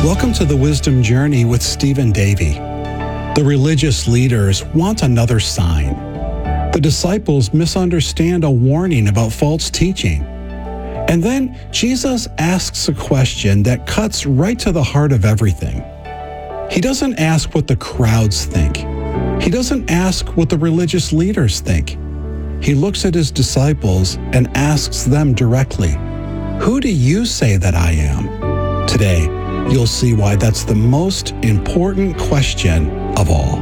Welcome to the Wisdom Journey with Stephen Davey. The religious leaders want another sign. The disciples misunderstand a warning about false teaching. And then Jesus asks a question that cuts right to the heart of everything. He doesn't ask what the crowds think. He doesn't ask what the religious leaders think. He looks at his disciples and asks them directly, "Who do you say that I am?" Today, you'll see why that's the most important question of all.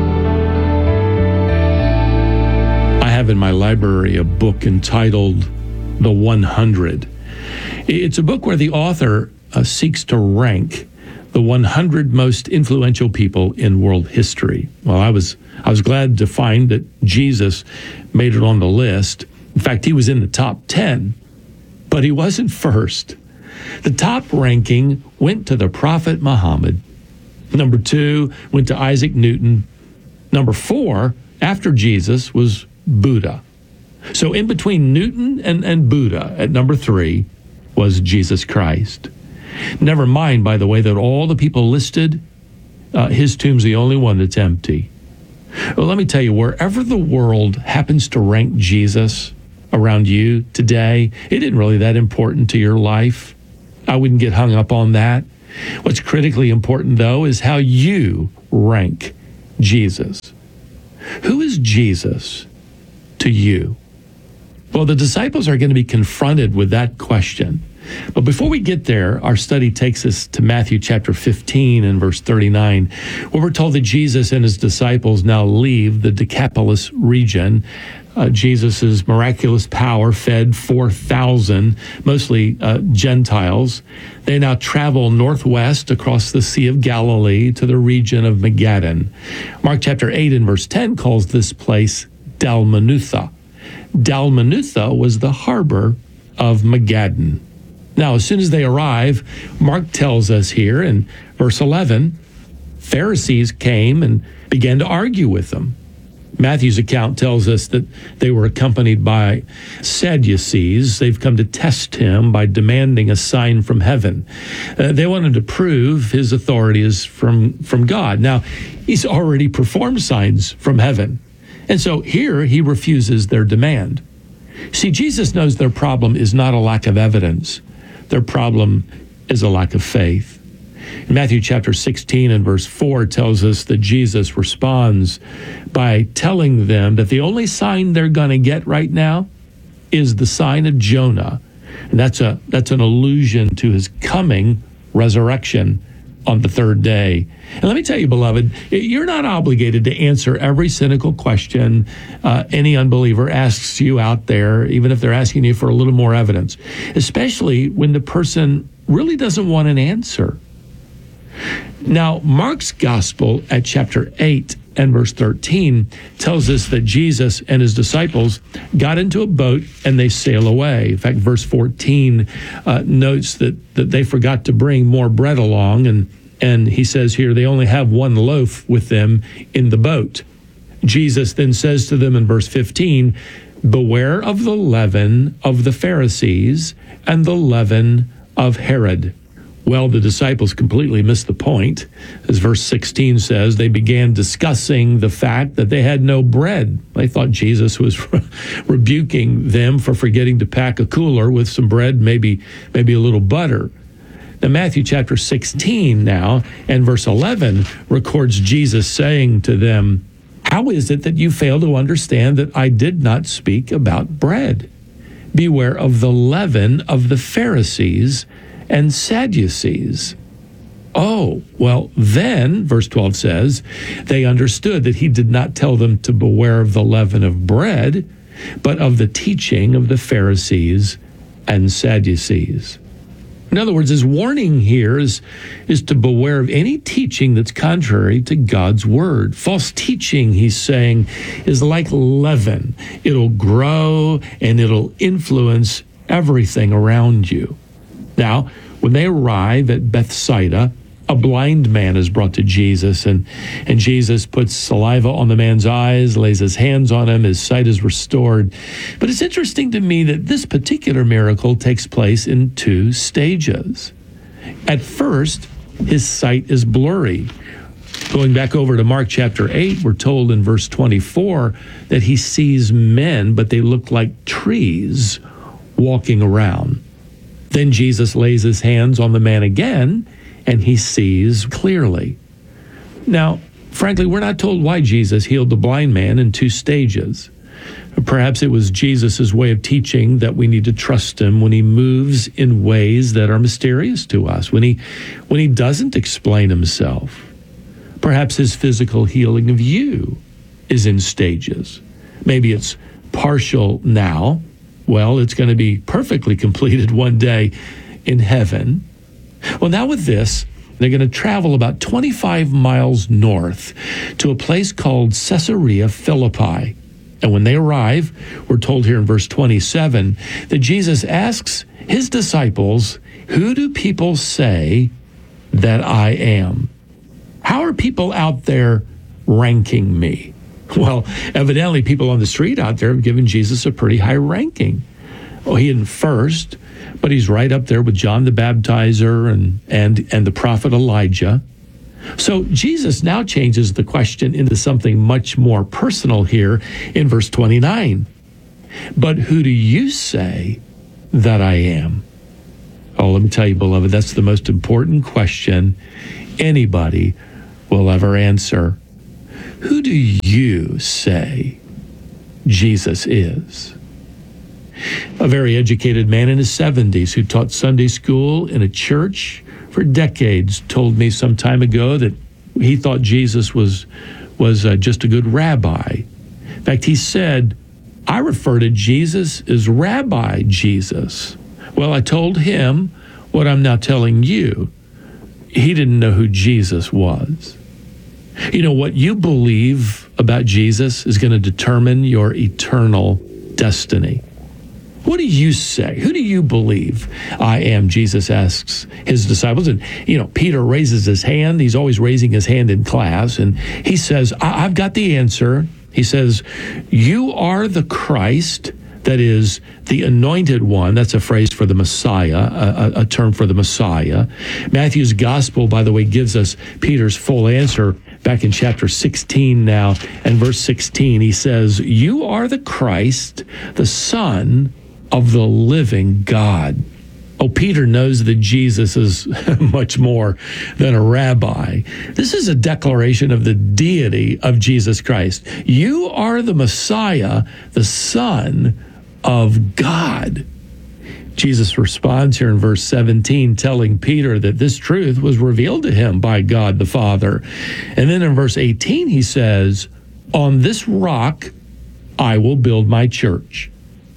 I have in my library a book entitled The 100. It's a book where the author seeks to rank the 100 most influential people in world history. Well, I was glad to find that Jesus made it on the list. In fact, he was in the top 10, but he wasn't first. The top ranking went to the Prophet Muhammad. Number 2 went to Isaac Newton. Number 4, after Jesus, was Buddha. So in between Newton and Buddha, at number 3, was Jesus Christ. Never mind, by the way, that all the people listed, his tomb's the only one that's empty. Well, let me tell you, wherever the world happens to rank Jesus around you today, it isn't really that important to your life. I wouldn't get hung up on that. What's critically important, though, is how you rank Jesus. Who is Jesus to you? Well, the disciples are going to be confronted with that question. But before we get there, our study takes us to Matthew chapter 15 and verse 39, where we're told that Jesus and his disciples now leave the Decapolis region. Jesus' miraculous power fed 4,000, mostly Gentiles. They now travel northwest across the Sea of Galilee to the region of Magadan. Mark chapter 8 and verse 10 calls this place Dalmanutha. Dalmanutha was the harbor of Magadan. Now, as soon as they arrive, Mark tells us here in verse 11, Pharisees came and began to argue with them. Matthew's account tells us that they were accompanied by Sadducees. They've come to test him by demanding a sign from heaven. They wanted to prove his authority is from God. Now, he's already performed signs from heaven. And so here he refuses their demand. See, Jesus knows their problem is not a lack of evidence. Their problem is a lack of faith. In Matthew chapter 16 and verse 4 tells us that Jesus responds by telling them that the only sign they're going to get right now is the sign of Jonah. And that's an allusion to his coming resurrection on the third day. And let me tell you, beloved, you're not obligated to answer every cynical question any unbeliever asks you out there, even if they're asking you for a little more evidence, especially when the person really doesn't want an answer. Now, Mark's gospel at chapter 8 and verse 13 tells us that Jesus and his disciples got into a boat and they sail away. In fact, verse 14 notes that they forgot to bring more bread along, and he says here they only have one loaf with them in the boat. Jesus then says to them in verse 15, "Beware of the leaven of the Pharisees and the leaven of Herod." Well, the disciples completely missed the point. As verse 16 says, they began discussing the fact that they had no bread. They thought Jesus was rebuking them for forgetting to pack a cooler with some bread, maybe a little butter. Now, Matthew chapter 16 now and verse 11 records Jesus saying to them, "How is it that you fail to understand that I did not speak about bread? Beware of the leaven of the Pharisees and Sadducees." Oh, well, then, verse 12 says, they understood that he did not tell them to beware of the leaven of bread, but of the teaching of the Pharisees and Sadducees. In other words, his warning here is to beware of any teaching that's contrary to God's word. False teaching, he's saying, is like leaven. It'll grow and it'll influence everything around you. Now, when they arrive at Bethsaida, a blind man is brought to Jesus, and Jesus puts saliva on the man's eyes, lays his hands on him, his sight is restored. But it's interesting to me that this particular miracle takes place in two stages. At first, his sight is blurry. Going back over to Mark chapter 8, we're told in verse 24 that he sees men, but they look like trees walking around. Then Jesus lays his hands on the man again, and he sees clearly. Now, frankly, we're not told why Jesus healed the blind man in 2 stages. Perhaps it was Jesus' way of teaching that we need to trust him when he moves in ways that are mysterious to us, when he doesn't explain himself. Perhaps his physical healing of you is in stages. Maybe it's partial now. Well, it's going to be perfectly completed one day in heaven. Well, now with this, they're going to travel about 25 miles north to a place called Caesarea Philippi. And when they arrive, we're told here in verse 27 that Jesus asks his disciples, "Who do people say that I am?" How are people out there ranking me? Well, evidently people on the street out there have given Jesus a pretty high ranking. Oh, he isn't first, but he's right up there with John the Baptizer and the prophet Elijah. So Jesus now changes the question into something much more personal here in verse 29. But who do you say that I am? Oh, let me tell you, beloved, that's the most important question anybody will ever answer. Who do you say Jesus is? A very educated man in his 70s who taught Sunday school in a church for decades told me some time ago that he thought Jesus was just a good rabbi. In fact, he said, "I refer to Jesus as Rabbi Jesus." Well, I told him what I'm now telling you. He didn't know who Jesus was. You know, what you believe about Jesus is going to determine your eternal destiny. What do you say? Who do you believe I am? Jesus asks his disciples. And, Peter raises his hand. He's always raising his hand in class. And he says, I've got the answer. He says, "You are the Christ," that is the anointed one. That's a phrase for the Messiah, a term for the Messiah. Matthew's gospel, by the way, gives us Peter's full answer back in chapter 16 now, and verse 16. He says, "You are the Christ, the Son of the living God." Oh, Peter knows that Jesus is much more than a rabbi. This is a declaration of the deity of Jesus Christ. You are the Messiah, the Son of God. Jesus responds here in verse 17, telling Peter that this truth was revealed to him by God the Father. And then in verse 18, he says, "On this rock I will build my church."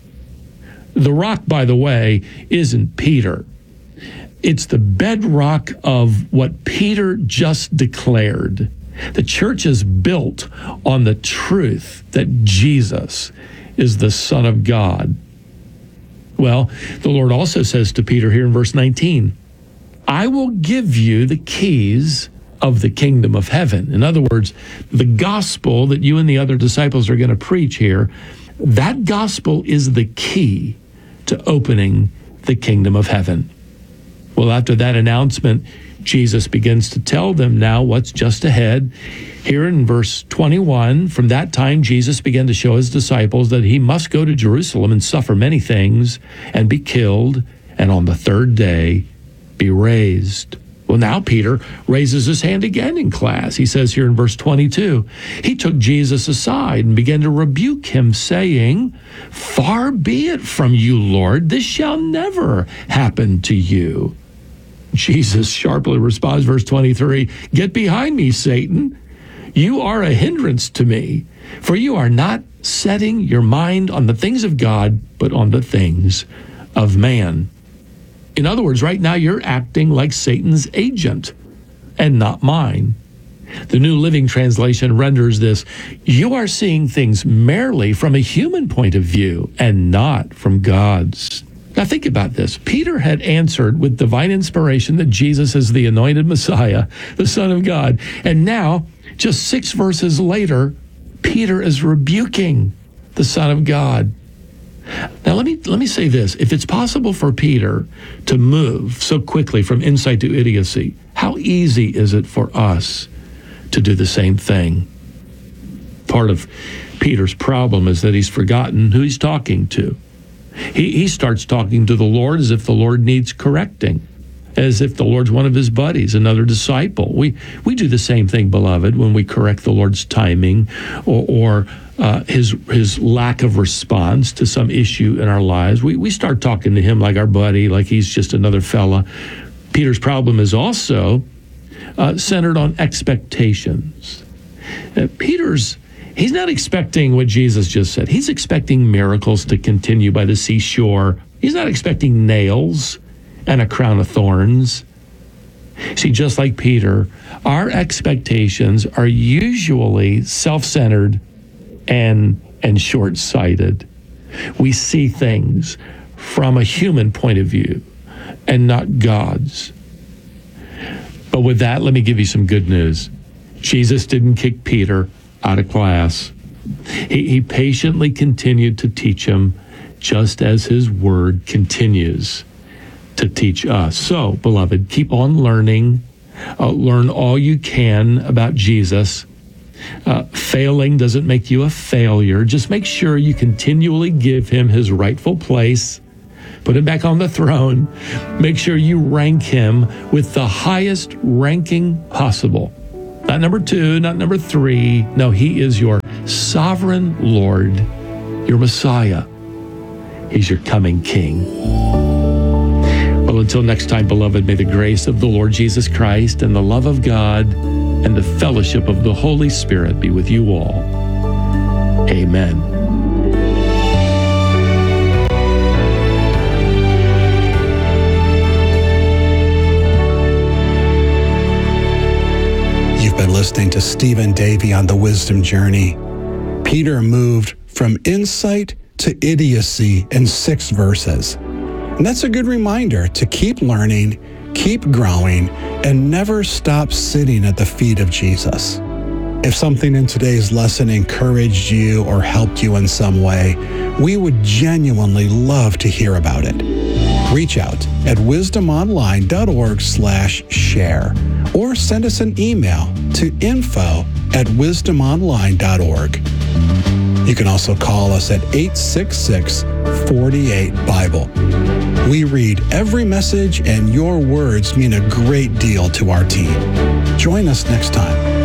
The rock, by the way, isn't Peter. It's the bedrock of what Peter just declared. The church is built on the truth that Jesus is the Son of God. Well, the Lord also says to Peter here in verse 19, "I will give you the keys of the kingdom of heaven." In other words, the gospel that you and the other disciples are going to preach here, that gospel is the key to opening the kingdom of heaven. Well, after that announcement, Jesus begins to tell them now what's just ahead. Here in verse 21, "From that time Jesus began to show his disciples that he must go to Jerusalem and suffer many things and be killed, and on the third day be raised." Well, now Peter raises his hand again in class. He says here in verse 22, "He took Jesus aside and began to rebuke him, saying, 'Far be it from you, Lord, this shall never happen to you.'" Jesus sharply responds, verse 23, "Get behind me, Satan. You are a hindrance to me, for you are not setting your mind on the things of God, but on the things of man." In other words, right now you're acting like Satan's agent and not mine. The New Living Translation renders this, "You are seeing things merely from a human point of view and not from God's." Now think about this. Peter had answered with divine inspiration that Jesus is the anointed Messiah, the Son of God. And now, just 6 verses later, Peter is rebuking the Son of God. Now, let me say this. If it's possible for Peter to move so quickly from insight to idiocy, how easy is it for us to do the same thing? Part of Peter's problem is that he's forgotten who he's talking to. He starts talking to the Lord as if the Lord needs correcting, as if the Lord's one of his buddies, another disciple. We do the same thing, beloved, when we correct the Lord's timing or his lack of response to some issue in our lives. We start talking to him like our buddy, like he's just another fella. Peter's problem is also centered on expectations. He's not expecting what Jesus just said. He's expecting miracles to continue by the seashore. He's not expecting nails and a crown of thorns. See, just like Peter, our expectations are usually self-centered and short-sighted. We see things from a human point of view and not God's. But with that, let me give you some good news. Jesus didn't kick Peter out of class. He patiently continued to teach him, just as his word continues to teach us. So, beloved, keep on learning. Learn all you can about Jesus. Failing doesn't make you a failure. Just make sure you continually give him his rightful place. Put him back on the throne. Make sure you rank him with the highest ranking possible. Not number 2, not number 3. No, he is your sovereign Lord, your Messiah. He's your coming King. Well, until next time, beloved, may the grace of the Lord Jesus Christ and the love of God and the fellowship of the Holy Spirit be with you all. Amen. You've been listening to Stephen Davey on the Wisdom Journey. Peter moved from insight to idiocy in 6 verses. And that's a good reminder to keep learning, keep growing, and never stop sitting at the feet of Jesus. If something in today's lesson encouraged you or helped you in some way, we would genuinely love to hear about it. Reach out at wisdomonline.org/share or send us an email to info@wisdomonline.org. You can also call us at 866-48-BIBLE. We read every message, and your words mean a great deal to our team. Join us next time.